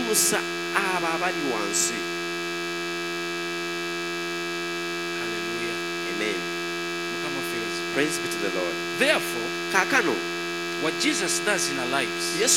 n'ayimusa abo abali wansi. Hallelujah. Amen. Mukama fezi. Praise be to the Lord. Therefore, Kaakano what Jesus does in our lives